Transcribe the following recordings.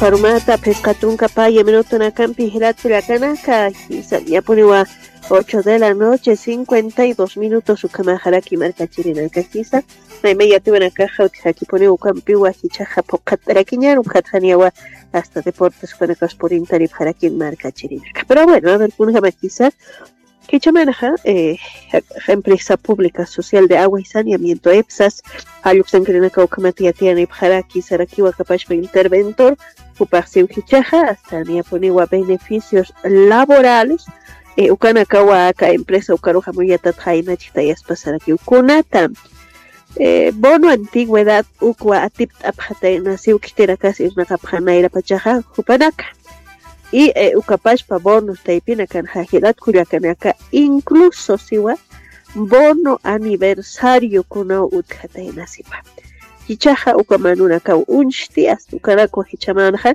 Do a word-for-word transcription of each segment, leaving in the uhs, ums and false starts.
parumata pescatunca paya minuto na campi girate la canaca y salía poniwa ocho de la noche cincuenta y dos minutos ukamajaraki marca chirina kakisa na media tuve una caja aquí pone ukampi wahichaja pokatarakiñar ukataniwa hasta deportes con el por interip jaraki marca chirina. Pero bueno, a ver kuna maquisa que chamanaja eh empresa pública social de agua y saneamiento EPSAS ayuxan que na kaukamati tiene jaraki sarakiwa capaz de interventor uparse uhichaja hasta ni poniwa beneficios laborales Eh, ukana kawa aka empresa ukaruja muy atatjaina chitayas pasar aquí ukunata eh, bono antigüedad ukwa atip apjataina si ukitera casi es una kapjanaira pachaja jupanaka y eh, ukapash pa bono taipina kan hajirat kuyakanaka incluso siwa bono aniversario kuna utkataina sipa hichaja ukamanuna kau unchti hasta ukarako hichamanja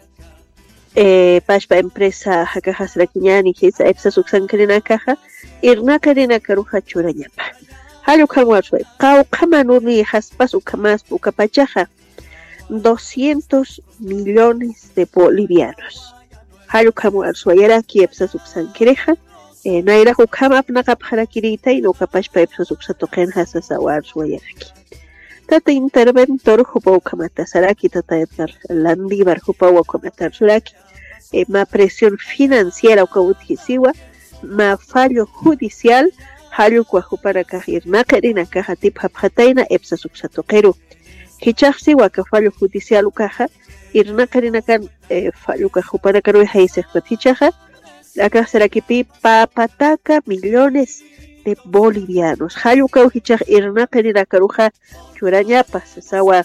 Eh, pashpa empresa hakajas rakiñani kisa epsa suksan karina kaja irna karina karuja churañapa halu kanwarsuay qawqamanuni haspas ukamas ukapachaja doscientos millones de bolivianos halu kanwarsuay yaraki epsa suksan kireja eh, naira hukamap naqapjarakirita y no kapashpa epsa suksatoqen hasasawarsuay yaraki tata interventor hupa ukamata saraki tata Edgar Landívar hupa ukamata suraki eh, ma presión financiera o kautisiwa ma fallo judicial halu kwa hupara kahir nakarina kaha tip hapjataina epsa suksatoqeru hichaqsi wa ka fallo judicial ukaha irna karina kan eh, fallo ka hupara karu haisej patichaja acá saraki pi papataka millones de bolivianos halu ka hichaq irna karina karuja churañapas sawa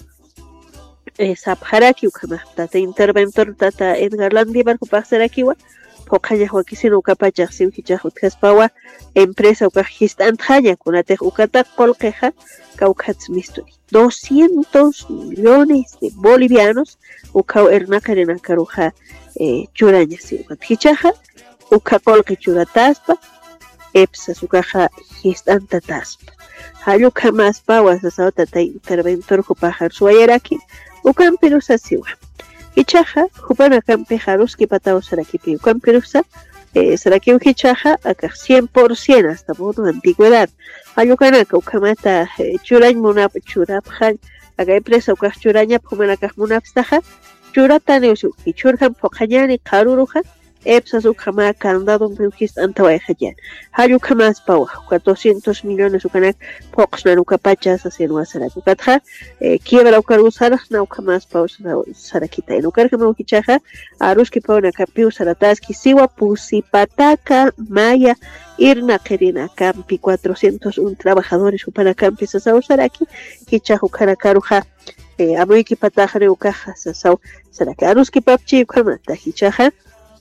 eh, sabharaki ukama tata interventor tata Edgar Landívar kupasarakiwa pokaña huakisino ukapachaq siwhichaq utkaspawa empresa ukajistantjaña kunatej ukata qolqeja kaukats misturi doscientos millones de bolivianos ukaw ernakarina karuja eh, churaña siwat hichaja uka qolqi churataspa epsas ukaja histantataspa halu kamas pawas asauta ta interventor hupajar suayaraki ukan perusa siwa hichaja hupana kan pejaruski patao sarakipi ukan perusa eh, saraki hichaja acá cien por ciento hasta bono antigüedad halu kanaka ukamata eh, churañ munap churapjan acá empresa ukaj churaña pumana kaj munapstaja churatane usu hichurjan pokañani qaruruja epsas ukama candado un peujist antawayajan halu kamas pawa doscientos millones ukanak poqsnan ukapachas hasen wasarak ukatja eh, quiebra ukar usar na ukamas pawa sarakita en ukar kama ukichaja aruski pawa na kapiu sarataski siwa pusipataka maya irna kerina campi cuatrocientos un trabajadores upana campi sasau saraki hichaja ukara karuja eh, amuiki patajare ukaja sasau saraki aruski papchi ukamata hichaja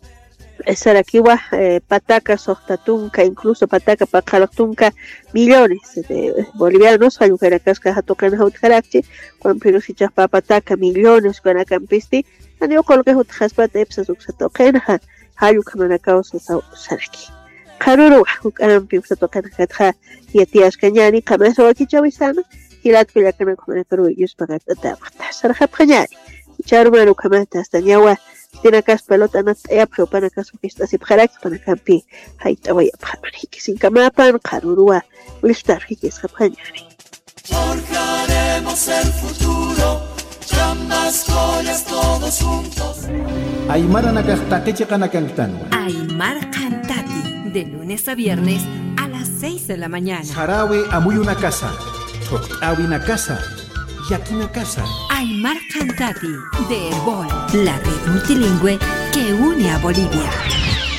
Sarakiwa, eh, Pataca, Sohtatunca, incluso Pataca, Pacaloctunca, millones de bolivianos, hay un caracasca, Jatocan, Hautjarachi, cuando Perusichas, Pataca, millones, Guanacampisti, Anio Colga, Hutjaspat, Epsas, Uxatocan, Hayukamanacao, Saraki. Karuru, Hukampi, Uxatocan, Hatja, y Atias Cañani, Camaso, Akichawisana, y la Tuyacan, Comanacaru, Yuspagat, Tabata, Sarjapanyari, Charmanu Kamata, Stañawa. Tiene cas pelota na ya pero para caso que está sipjarak para campi haita voy a parar que sin camapan carurua listar que es japañari forjaremos el futuro chambas collas todos juntos Aymara nakaqtaqi chiqanakankitanwa Aymar Cantati de lunes a viernes a las seis de la mañana Harawi amuy una casa Choktawi una casa Yaki una casa Aymar Cantati de Herbol, la red multilingüe que une a Bolivia.